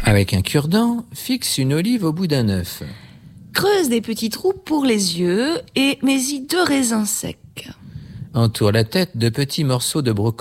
Avec un cure-dent, fixe une olive au bout d'un œuf. Creuse des petits trous pour les yeux et mets-y 2 raisins secs. Entoure la tête de petits morceaux de brocoli.